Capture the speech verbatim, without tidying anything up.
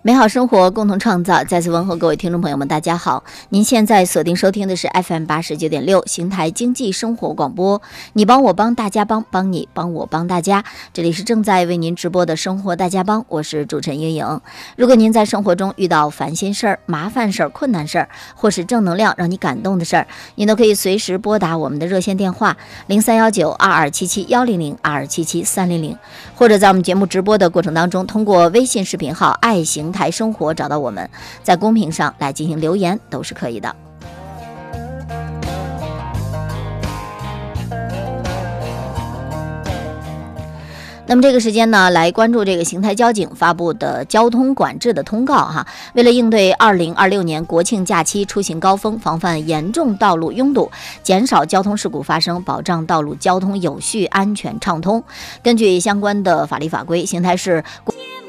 美好生活，共同创造。再次问候各位听众朋友们，大家好！您现在锁定收听的是 F M 八十九点六邢台经济生活广播。你帮我帮大家帮，帮你帮我帮大家。这里是正在为您直播的生活大家帮，我是主持人英颖。如果您在生活中遇到烦心事儿、麻烦事儿、困难事儿，或是正能量让你感动的事儿，您都可以随时拨打我们的热线电话零三幺九二二七七幺零零二二七七三零零，或者在我们节目直播的过程当中，通过微信视频号爱邢台生活找到我们，在公屏上来进行留言都是可以的。那么这个时间呢，来关注这个邢台交警发布的交通管制的通告哈。为了应对二零二六年国庆假期出行高峰，防范严重道路拥堵，减少交通事故发生，保障道路交通有序、安全畅通，根据相关的法律法规，邢台市